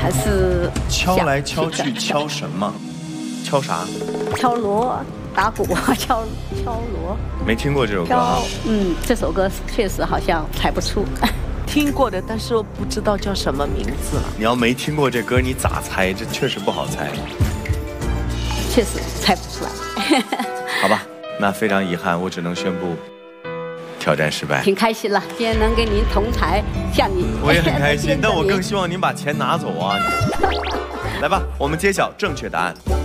还是敲来敲去敲什么？敲啥？ 敲锣打鼓，敲锣。 没听过这首歌啊？ 这首歌确实好像猜不出。 听过的，但是我不知道叫什么名字了。 你要没听过这歌，你咋猜？这确实不好猜。 确实猜不出来。 好吧，那非常遗憾，我只能宣布挑战失败。 挺开心了，今天能跟您同台，向你。 我也很开心，但我更希望您把钱拿走啊！来吧，我们揭晓正确答案。